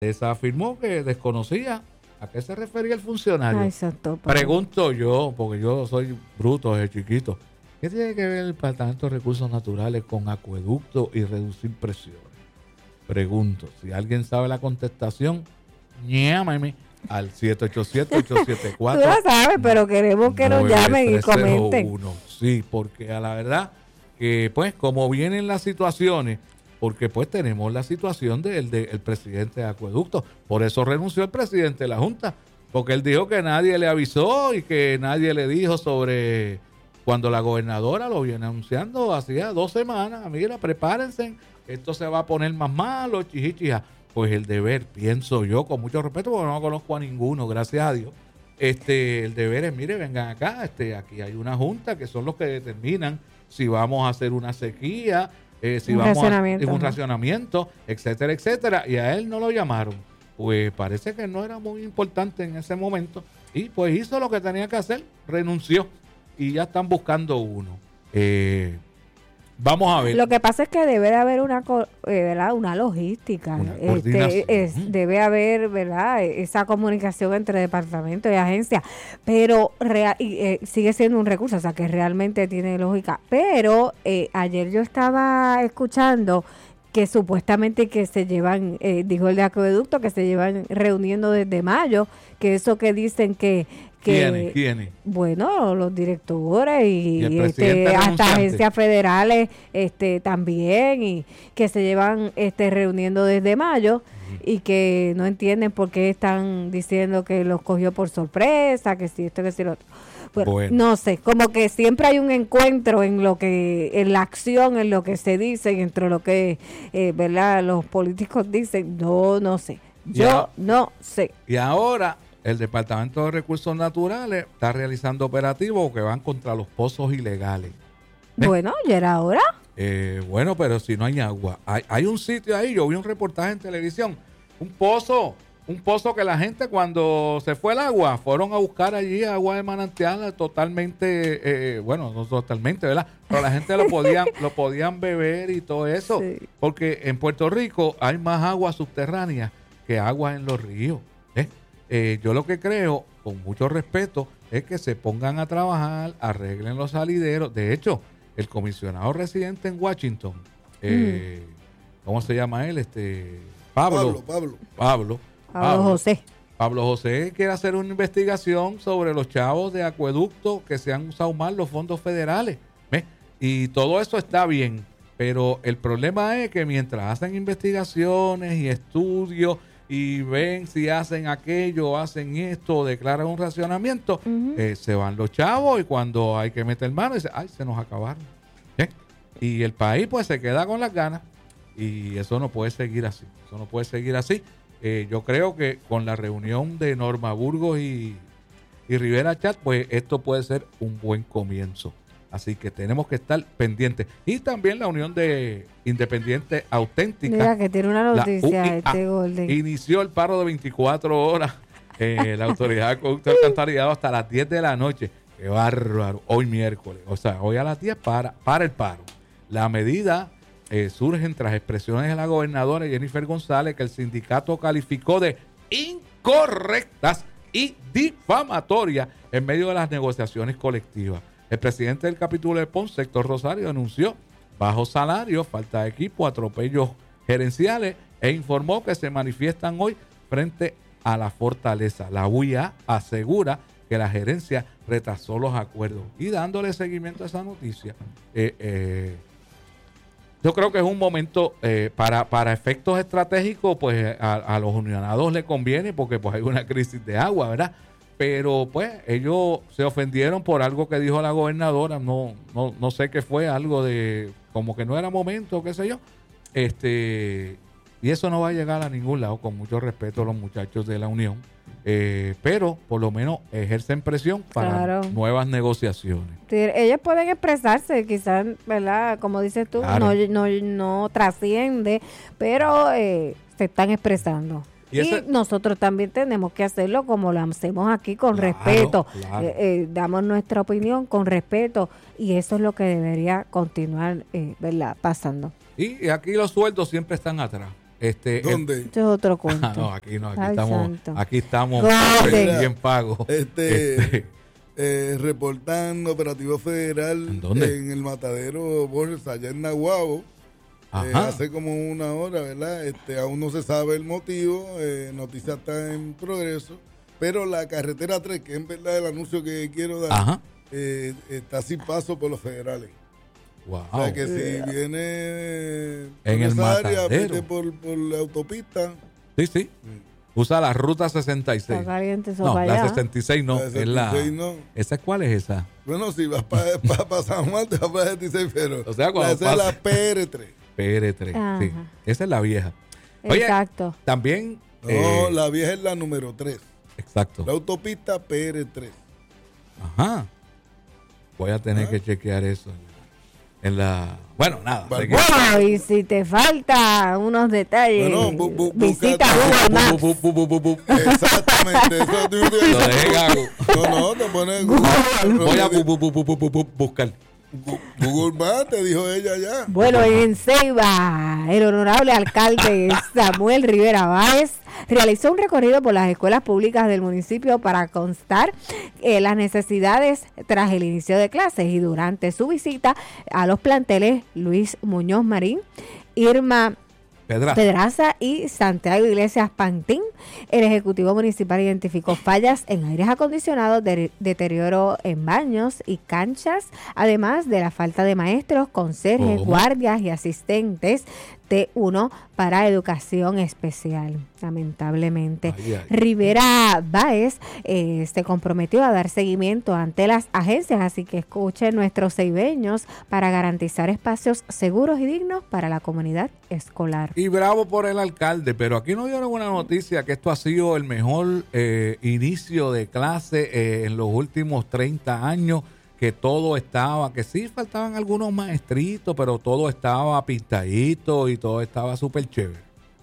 afirmó que desconocía a qué se refería el funcionario. Ay, santo padre. Pregunto yo, porque yo soy bruto desde chiquito, ¿qué tiene que ver el Departamento de Recursos Naturales con acueducto y reducir presiones? Pregunto, si alguien sabe la contestación, llámame al 787-874. Tú lo sabes, pero queremos que nos llamen y comenten. Sí, porque a la verdad que pues como vienen las situaciones, porque pues tenemos la situación del presidente de acueducto, por eso renunció el presidente de la Junta, porque él dijo que nadie le avisó y que nadie le dijo sobre cuando la gobernadora lo viene anunciando hacía 2 semanas, mira, prepárense, esto se va a poner más malo, chichichija. Pues el deber, pienso yo, con mucho respeto, porque no conozco a ninguno, gracias a Dios. El deber es, mire, vengan acá, aquí hay una junta que son los que determinan si vamos a hacer una sequía, si vamos a hacer un racionamiento, etcétera, etcétera. Y a él no lo llamaron. Pues parece que no era muy importante en ese momento. Y pues hizo lo que tenía que hacer, renunció. Y ya están buscando uno. Vamos a ver. Lo que pasa es que debe de haber ¿verdad? Una logística. Debe haber, ¿verdad? Esa comunicación entre departamentos y agencias. Pero sigue siendo un recurso, o sea que realmente tiene lógica. Pero ayer yo estaba escuchando que supuestamente que se llevan, dijo el de acueducto, que se llevan reuniendo desde mayo, que eso que dicen que ¿Quiénes? Bueno, los directores y hasta agencias federales también, y que se llevan reuniendo desde mayo y que no entienden por qué están diciendo que los cogió por sorpresa, que si esto, que si lo otro. Bueno, no sé, como que siempre hay un encuentro en la acción, en lo que se dice, entre lo que ¿verdad? Los políticos dicen. No sé. Yo no sé. Y ahora el Departamento de Recursos Naturales está realizando operativos que van contra los pozos ilegales. Bueno, ya era hora. Bueno, pero si no hay agua. Hay un sitio ahí, yo vi un reportaje en televisión, un pozo que la gente cuando se fue el agua, fueron a buscar allí agua de manantial totalmente, bueno, no totalmente, ¿verdad? Pero la gente lo podían beber y todo eso. Sí. Porque en Puerto Rico hay más agua subterránea que agua en los ríos. Yo lo que creo, con mucho respeto, es que se pongan a trabajar, arreglen los salideros. De hecho, el comisionado residente en Washington, ¿cómo se llama él? Pablo José. Pablo José quiere hacer una investigación sobre los chavos de acueducto que se han usado mal los fondos federales. Y todo eso está bien, pero el problema es que mientras hacen investigaciones y estudios y ven si hacen aquello, hacen esto, declaran un racionamiento, se van los chavos y cuando hay que meter mano, dicen, ay, se nos acabaron. Y el país pues se queda con las ganas y eso no puede seguir así. Yo creo que con la reunión de Norma Burgos y Rivera Chat, pues esto puede ser un buen comienzo. Así que tenemos que estar pendientes. Y también la Unión de Independientes Auténticas. Mira que tiene una noticia Golden. Inició el paro de 24 horas. La Autoridad de Conducta Alcantarillado hasta las 10 de la noche. Qué bárbaro. Hoy miércoles. O sea, hoy a las 10 para el paro. La medida surge tras expresiones de la gobernadora Jennifer González, que el sindicato calificó de incorrectas y difamatorias en medio de las negociaciones colectivas. El presidente del capítulo de Ponce, Héctor Rosario, anunció bajos salarios, falta de equipo, atropellos gerenciales e informó que se manifiestan hoy frente a la fortaleza. La UIA asegura que la gerencia retrasó los acuerdos y dándole seguimiento a esa noticia. Yo creo que es un momento para efectos estratégicos, pues a los unionados les conviene porque pues hay una crisis de agua, ¿verdad? Pero pues ellos se ofendieron por algo que dijo la gobernadora, no sé qué fue, algo de como que no era momento, qué sé yo. Y eso no va a llegar a ningún lado, con mucho respeto a los muchachos de la Unión. Pero por lo menos ejercen presión para nuevas negociaciones. Ellos pueden expresarse, quizás, ¿verdad? Como dices tú, no trasciende, pero se están expresando. Y nosotros también tenemos que hacerlo como lo hacemos aquí, con respeto. Damos nuestra opinión con respeto y eso es lo que debería continuar, ¿verdad? Pasando. Y aquí los sueldos siempre están atrás. ¿Dónde? Esto es otro cuento. No, aquí no, Ay, aquí estamos bien pagos. Reportan operativo federal en el matadero Borges, allá en Naguabo. Hace como una hora, ¿verdad? Aún no se sabe el motivo, noticia está en progreso, pero la carretera 3, que es en verdad el anuncio que quiero dar, está sin paso por los federales. Wow. O sea que si viene en el área, vete por la autopista. Sí. Usa la ruta 66. Está caliente eso no, para la allá. 66 no. La 66 no. ¿Esa cuál es esa? Bueno, si vas para San Juan, te vas para la 66, pero o sea, esa es la PR3. PR3, sí. Esa es la vieja. Oye, exacto. También... No, la vieja es la número 3. Exacto. La autopista PR3. Ajá. Voy a tener que chequear eso. Bueno, nada. Bueno, y si te falta unos detalles, visita Google Maps. Exactamente. Eso lo dejé gago. No, te pones Google. Voy a buscar. Google Maps, te dijo ella ya. Bueno, en Ceiba, el honorable alcalde Samuel Rivera Báez realizó un recorrido por las escuelas públicas del municipio para constar las necesidades tras el inicio de clases, y durante su visita a los planteles Luis Muñoz Marín, Irma Pedraza y Santiago Iglesias Pantín, el Ejecutivo Municipal identificó fallas en aires acondicionados, deterioro en baños y canchas, además de la falta de maestros, conserjes, guardias y asistentes T1 para educación especial. Lamentablemente, Rivera Báez se comprometió a dar seguimiento ante las agencias, así que escuchen nuestros ceibeños para garantizar espacios seguros y dignos para la comunidad escolar. Y bravo por el alcalde, pero aquí nos dieron una noticia que esto ha sido el mejor inicio de clase en los últimos 30 años, que todo estaba, que sí faltaban algunos maestritos, pero todo estaba pintadito y todo estaba súper chévere.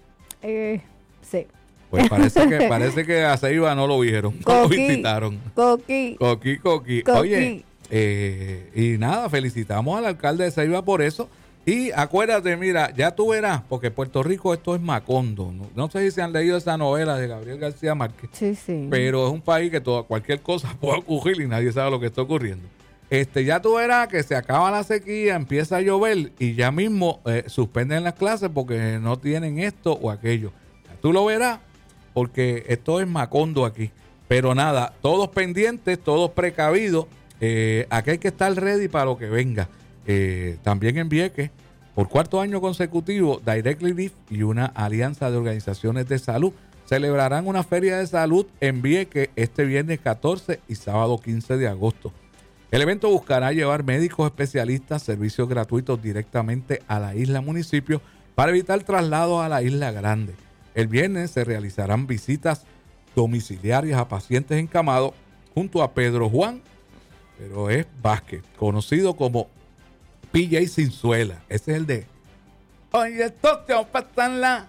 Sí. Pues parece que a Ceiba no lo vieron, no lo visitaron. Coqui. Oye, y nada, felicitamos al alcalde de Ceiba por eso. Y acuérdate, mira, ya tú verás, porque Puerto Rico esto es Macondo. No sé si se han leído esa novela de Gabriel García Márquez. Sí. Pero es un país que cualquier cosa puede ocurrir y nadie sabe lo que está ocurriendo. Ya tú verás que se acaba la sequía, empieza a llover y ya mismo suspenden las clases porque no tienen esto o aquello. Tú lo verás porque esto es Macondo aquí. Pero nada, todos pendientes, todos precavidos. Aquí hay que estar ready para lo que venga. También en Vieques, por cuarto año consecutivo, Direct Relief y una alianza de organizaciones de salud celebrarán una feria de salud en Vieques este viernes 14 y sábado 15 de agosto. El evento buscará llevar médicos especialistas, servicios gratuitos directamente a la isla municipio para evitar traslados a la isla grande. El viernes se realizarán visitas domiciliarias a pacientes encamados junto a Pedro Juan, pero es Vázquez, conocido como PJ Sinzuela. Ese es el de oye, socio, pásanla,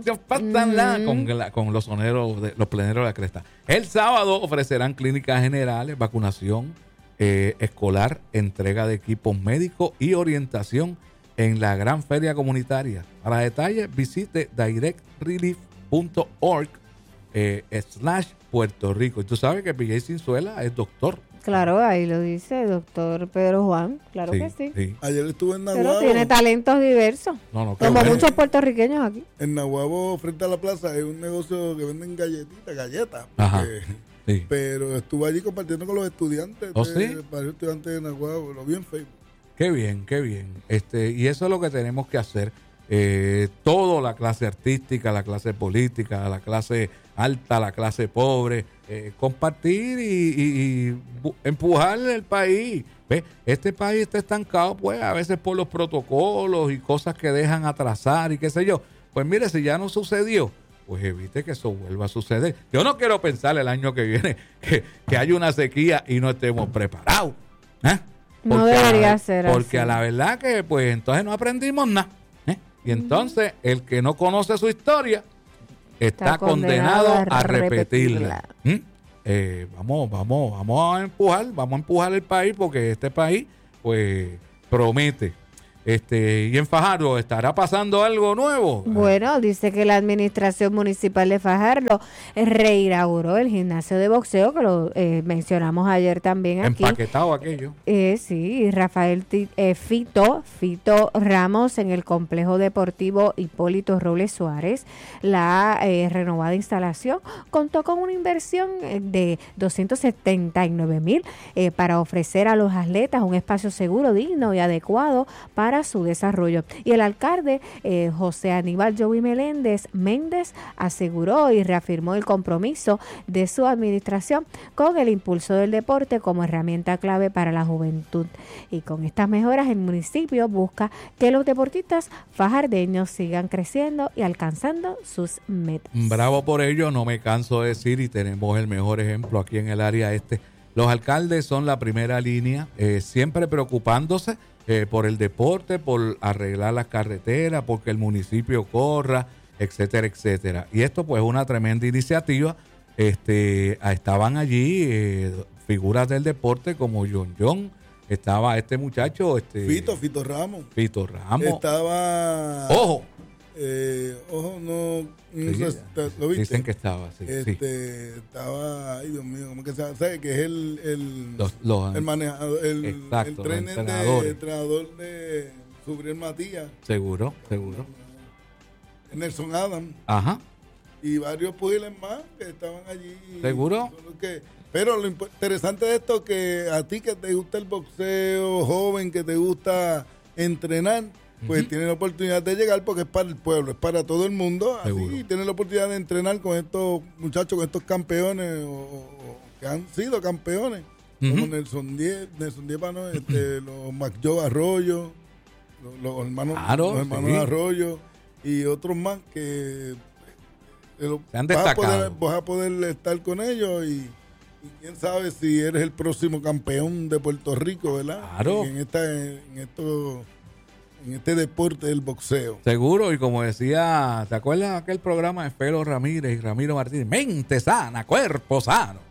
con los soneros, los pleneros de la cresta. El sábado ofrecerán clínicas generales, vacunación escolar, entrega de equipos médicos y orientación en la gran feria comunitaria. Para detalles, visite directrelief.org /Puerto Rico. Y tú sabes que PJ Sinzuela es doctor. Claro, ahí lo dice doctor Pedro Juan, claro que sí. Ayer estuve en Naguabo. Pero tiene talentos diversos, como muchos puertorriqueños aquí. En Naguabo, frente a la plaza, hay un negocio que venden galletas. Sí. Pero estuve allí compartiendo con los estudiantes. ¿Sí? Varios estudiantes de Naguabo, lo vi en Facebook. Qué bien. Y eso es lo que tenemos que hacer. Todo, la clase artística, la clase política, la clase alta, la clase pobre, compartir y empujar el país. ¿Ves? Este país está estancado, pues, a veces por los protocolos y cosas que dejan atrasar y qué sé yo. Pues mire, si ya no sucedió, pues evite que eso vuelva a suceder. Yo no quiero pensar el año que viene que haya una sequía y no estemos preparados. No debería ser así. Porque a la verdad que, pues, entonces no aprendimos nada. Y entonces, el que no conoce su historia está condenado a repetirla. Vamos a empujar el país, porque este país, pues, promete. Y en Fajardo, ¿estará pasando algo nuevo? Bueno, dice que la administración municipal de Fajardo reinauguró el gimnasio de boxeo, que lo mencionamos ayer también aquí. Empaquetado aquello. Sí, Rafael Fito Ramos en el complejo deportivo Hipólito Robles Suárez. La renovada instalación contó con una inversión de 279,000 para ofrecer a los atletas un espacio seguro, digno y adecuado para su desarrollo. Y el alcalde José Aníbal Joey Méndez aseguró y reafirmó el compromiso de su administración con el impulso del deporte como herramienta clave para la juventud. Y con estas mejoras el municipio busca que los deportistas fajardeños sigan creciendo y alcanzando sus metas. Bravo por ello, no me canso de decir, y tenemos el mejor ejemplo aquí en el área este. Los alcaldes son la primera línea, siempre preocupándose por el deporte, por arreglar las carreteras, porque el municipio corra, etcétera, etcétera. Y esto pues es una tremenda iniciativa. Estaban allí figuras del deporte como John, estaba este muchacho, Fito Ramos. Fito Ramos. Estaba Ojo, no sí, sé, ¿lo viste? Dicen que estaba, sí. Estaba, ay Dios mío, ¿cómo que se llama? ¿Sabe? Que es el manejador, el entrenador de Subriel Matías. Seguro. Nelson Adam. Ajá. Y varios pugiles más que estaban allí. ¿Seguro? Pero lo interesante de esto es que a ti que te gusta el boxeo, joven, que te gusta entrenar, pues tiene la oportunidad de llegar porque es para el pueblo, es para todo el mundo. Así tiene la oportunidad de entrenar con estos muchachos, con estos campeones o que han sido campeones, como Nelson Diez, los McJoe Arroyo, los hermanos Arroyo y otros más que vas a poder estar con ellos y quién sabe si eres el próximo campeón de Puerto Rico, ¿verdad? Claro. En este deporte del boxeo. Seguro, y como decía, ¿te acuerdas aquel programa de Felo Ramírez y Ramiro Martínez? Mente sana, cuerpo sano.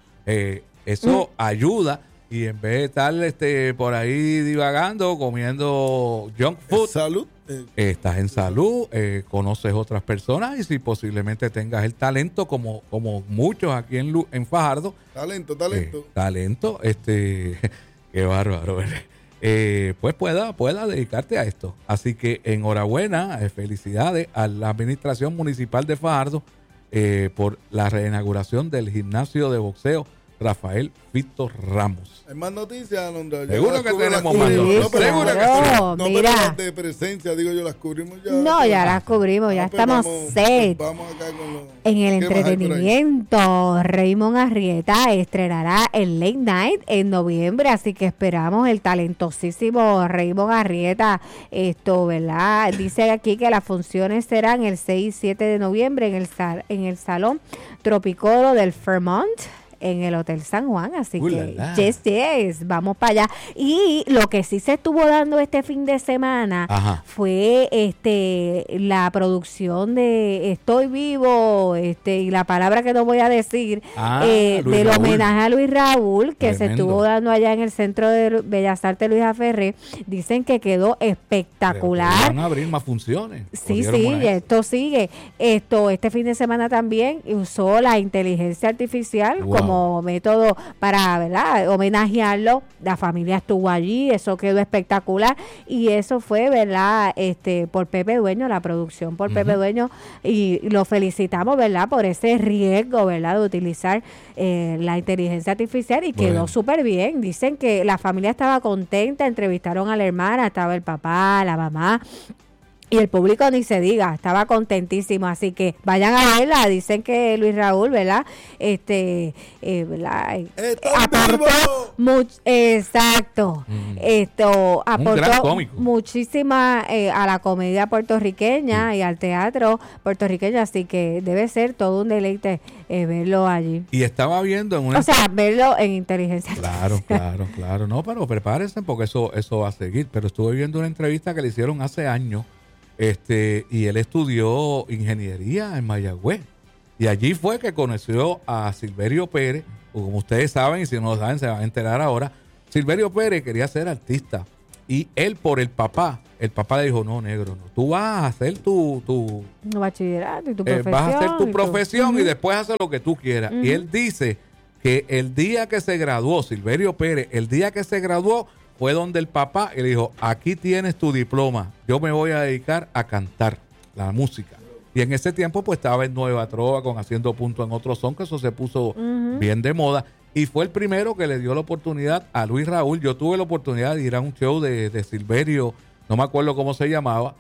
Eso ayuda, y en vez de estar por ahí divagando, comiendo junk food, salud. Estás en salud, conoces otras personas, y si posiblemente tengas el talento, como muchos aquí en Fajardo. Talento, qué bárbaro, pues pueda dedicarte a esto. Así que enhorabuena, felicidades a la administración municipal de Fajardo por la reinauguración del gimnasio de boxeo Rafael Fito Ramos. Hay más noticias, Alondra. Seguro que tenemos más noticias. Seguro que sí. Mira. De presencia, digo yo, las cubrimos ya. No, ya las cubrimos, ya estamos set. Vamos acá con los... En el entretenimiento, Raymond Arrieta estrenará el Late Night en noviembre, así que esperamos el talentosísimo Raymond Arrieta, ¿verdad? Dice aquí que las funciones serán el 6 y 7 de noviembre en el Salón Tropicolo del Fairmont, en el Hotel San Juan, así que yes, vamos para allá. Y lo que sí se estuvo dando este fin de semana fue la producción de Estoy Vivo, y la palabra que no voy a decir, del homenaje a Luis Raúl, que se estuvo dando allá en el Centro de Bellas Artes Luisa Ferré. Dicen que quedó espectacular. Van a abrir más funciones. Sí, esto sigue. Este fin de semana también usó la inteligencia artificial como método para, ¿verdad?, homenajearlo. La familia estuvo allí, eso quedó espectacular, y eso fue, ¿verdad?, por Pepe Dueño, la producción por Pepe Dueño, y lo felicitamos, ¿verdad?, por ese riesgo, ¿verdad?, de utilizar la inteligencia artificial, y quedó súper bien. Dicen que la familia estaba contenta, entrevistaron a la hermana, estaba el papá, la mamá, y el público ni se diga, estaba contentísimo, así que vayan a verla. Dicen que Luis Raúl, ¿verdad? ¿Verdad? Aportó exacto. Aportó muchísima a la comedia puertorriqueña y al teatro puertorriqueño, así que debe ser todo un deleite verlo allí. Y estaba viendo verlo en inteligencia artificial. Claro. No, pero prepárense porque eso va a seguir. Pero estuve viendo una entrevista que le hicieron hace años. Y él estudió ingeniería en Mayagüez, y allí fue que conoció a Silverio Pérez. Como ustedes saben, y si no lo saben se van a enterar ahora, Silverio Pérez quería ser artista, y él por el papá le dijo, no, negro, no, tú vas a hacer tu bachillerato y tu profesión. Vas a hacer tu profesión y después haces lo que tú quieras. Y él dice que el día que se graduó, Silverio Pérez, el día que se graduó fue donde el papá y le dijo, aquí tienes tu diploma, yo me voy a dedicar a cantar la música. Y en ese tiempo pues estaba en Nueva Trova con Haciendo Punto en Otro Son, que eso se puso bien de moda. Y fue el primero que le dio la oportunidad a Luis Raúl. Yo tuve la oportunidad de ir a un show de Silverio, no me acuerdo cómo se llamaba,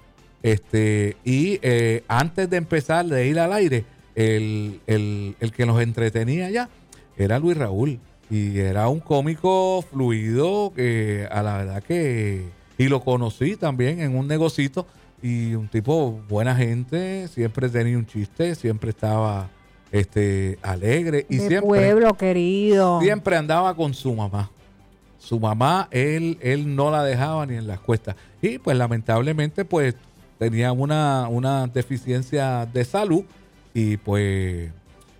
y antes de empezar, de ir al aire, el que nos entretenía ya era Luis Raúl. Y era un cómico fluido que a la verdad que... Y lo conocí también en un negocito y un tipo buena gente, siempre tenía un chiste, siempre estaba alegre. Y de siempre, pueblo querido. Siempre andaba con su mamá. Su mamá, él no la dejaba ni en las cuestas. Y pues lamentablemente pues tenía una deficiencia de salud y pues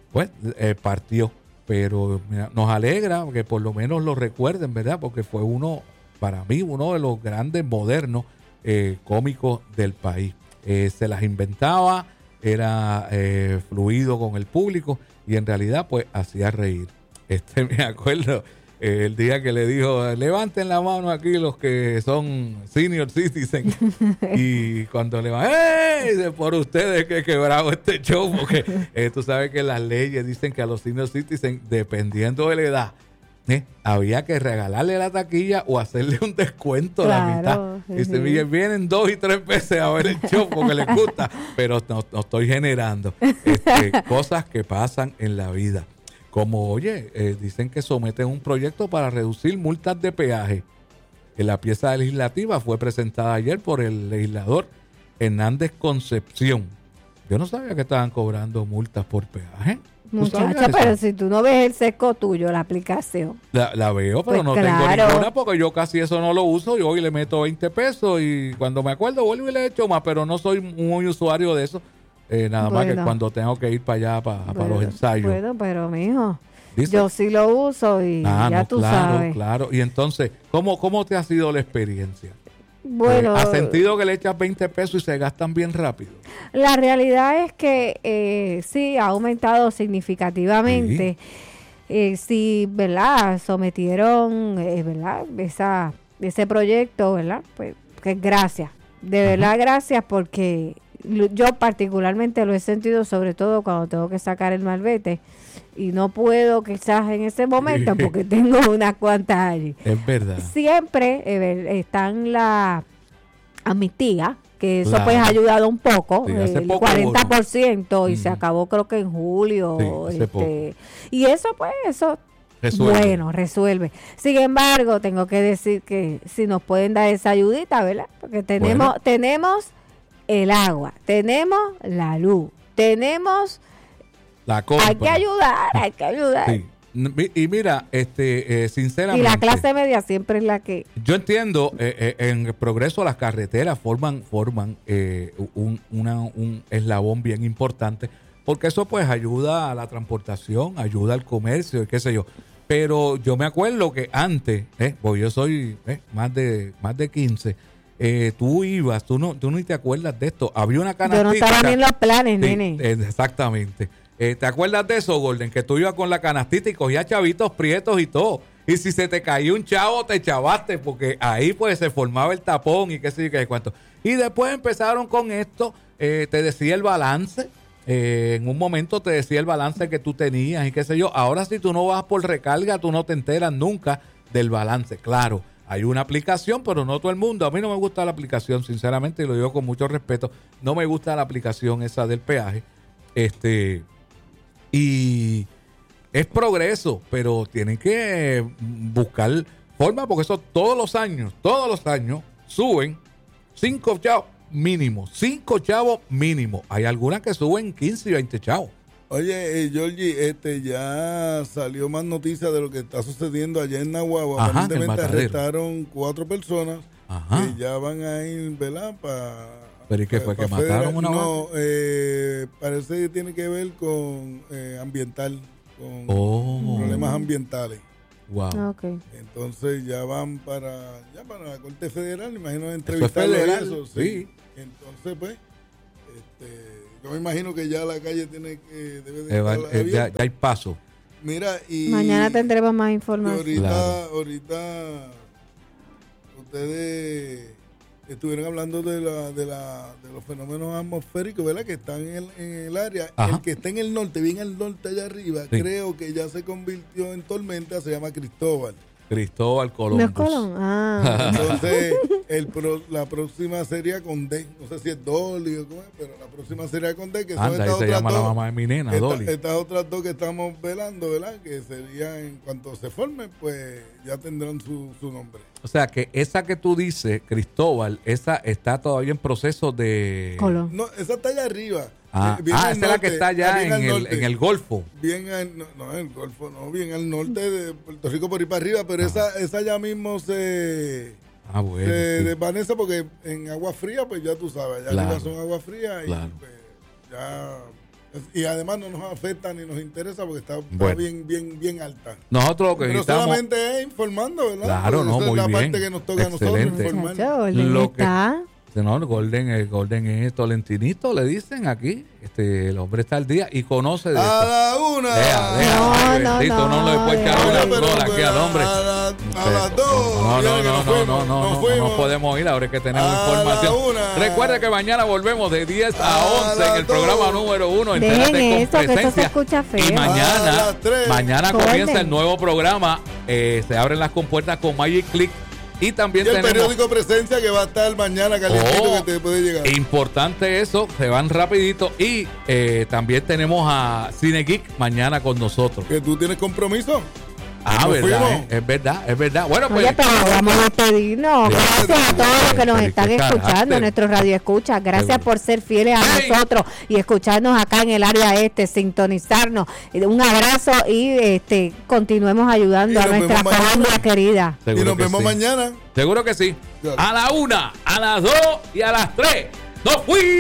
partió. Pero mira, nos alegra que por lo menos lo recuerden, ¿verdad? Porque fue para mí, uno de los grandes modernos cómicos del país. Se las inventaba, era fluido con el público y en realidad pues hacía reír. Me acuerdo el día que le dijo, levanten la mano aquí los que son senior citizens. Y cuando le van, ¡hey! Por ustedes que he quebrado este show, porque tú sabes que las leyes dicen que a los senior citizens, dependiendo de la edad, había que regalarle la taquilla o hacerle un descuento a la mitad. Y se vienen 2 y 3 veces a ver el show porque les gusta, pero no estoy generando cosas que pasan en la vida. Como, dicen que someten un proyecto para reducir multas de peaje. La pieza legislativa fue presentada ayer por el legislador Hernández Concepción. Yo no sabía que estaban cobrando multas por peaje. Muchacha, pero si tú no ves el sesco tuyo, la aplicación. La veo, pero pues no tengo ninguna porque yo casi eso no lo uso. Yo hoy le meto 20 pesos y cuando me acuerdo vuelvo y le echo más, pero no soy muy usuario de eso. Nada más que cuando tengo que ir para allá, para los ensayos. Bueno, pero mijo, yo sí lo uso y ya tú sabes. Claro. Y entonces, ¿cómo te ha sido la experiencia? Bueno, ¿has sentido que le echas 20 pesos y se gastan bien rápido? La realidad es que sí, ha aumentado significativamente. Sí, ¿verdad? Sometieron, ¿verdad? Ese proyecto, ¿verdad? Pues gracias. De verdad, gracias porque... Yo particularmente lo he sentido sobre todo cuando tengo que sacar el malvete y no puedo quizás en ese momento porque tengo unas cuantas allí. Es verdad. Siempre están las amnistías, que eso pues ha ayudado un poco, sí, el 40% y se acabó creo que en julio. Sí, y eso pues, resuelve. Bueno, resuelve. Sin embargo, tengo que decir que si nos pueden dar esa ayudita, ¿verdad? Porque tenemos el agua, tenemos la luz, tenemos la compra. Hay que ayudar. Sí. Y mira, sinceramente. Y la clase media siempre es la que. Yo entiendo, en el progreso las carreteras forman un eslabón bien importante, porque eso pues ayuda a la transportación, ayuda al comercio y qué sé yo. Pero yo me acuerdo que antes, pues yo soy más de 15. Tú ibas, tú no ni te acuerdas de esto. Había una canastita. Yo no estaba ni en los planes, nene. Exactamente. ¿Te acuerdas de eso, Golden? Que tú ibas con la canastita y cogías chavitos prietos y todo. Y si se te caía un chavo, te chavaste, porque ahí pues se formaba el tapón y qué sé yo qué cuánto. Y después empezaron con esto, te decía el balance. En un momento te decía el balance que tú tenías y qué sé yo. Ahora si tú no vas por recarga, tú no te enteras nunca del balance. Claro. Hay una aplicación, pero no todo el mundo. A mí no me gusta la aplicación, sinceramente, y lo digo con mucho respeto. No me gusta la aplicación esa del peaje. Y es progreso, pero tienen que buscar forma, porque eso todos los años suben 5 chavos mínimo. 5 chavos mínimo. Hay algunas que suben 15 y 20 chavos. Oye, Georgie, ya salió más noticias de lo que está sucediendo allá en Nahuatl. Aparentemente arrestaron 4 personas que ya van a ir, ¿verdad? ¿Pero y qué fue? ¿Que mataron una vaca? No, parece que tiene que ver con ambiental, con problemas ambientales. Wow. Okay. Entonces ya van para la Corte Federal, imagino entrevistarlo y eso. Sí. Entonces, pues, yo me imagino que ya la calle debe de estar abierta. Ya hay paso. Mira, y mañana tendremos más información. Ahorita ustedes estuvieron hablando de los fenómenos atmosféricos, ¿verdad? Que están en el área. Ajá. El que está en el norte, bien al norte allá arriba, sí. Creo que ya se convirtió en tormenta, se llama Cristóbal Colón. No es Colón. Ah. Entonces, la próxima sería con D. No sé si es Dolly o cómo es, pero la próxima sería con D, que son estas otras llama dos. La mamá de mi nena, Dolly. Estas otras dos que estamos velando, ¿verdad? Que serían, en cuanto se formen, pues ya tendrán su nombre. O sea, que esa que tú dices, Cristóbal, esa está todavía en proceso de... Colón. No, esa está allá arriba. Esa es la que está allá en el Golfo. Bien en el Golfo, no, bien al norte de Puerto Rico por ir para arriba, pero esa ya mismo se desvanece porque en agua fría, pues ya tú sabes, allá arriba son agua fría y pues, ya... Y además no nos afecta ni nos interesa porque está bien alta. Nosotros lo que pero necesitamos... solamente es informando, ¿verdad? Claro, esa muy es la bien. parte que nos toca a nosotros informar. Lo que está... No, el Golden es Tolentinito, le dicen aquí. El hombre está al día y conoce de a la una. No le puede echar una flor aquí al hombre. A las dos. No podemos ir, ahora es que tenemos información. Recuerda que mañana volvemos de 10 a 11 en el programa número 1. Entérate con presencia. Y mañana comienza el nuevo programa. Se abren las compuertas con Magic Click. Y también el periódico Presencia que va a estar mañana calientito que te puede llegar. Importante eso, se van rapidito. Y también tenemos a Cine Geek mañana con nosotros. ¿Que tú tienes compromiso? Verdad, es verdad. Bueno, pues. Oye, pero vamos a despedirnos. Gracias a todos los que nos están escuchando, nuestros radioescuchas. Gracias por ser fieles a nosotros y escucharnos acá en el área sintonizarnos. Un abrazo y continuemos ayudando a nuestra Colombia querida. Y nos vemos mañana. Seguro que sí. A la 1, a las 2 y a las 3. ¡Nos fuimos!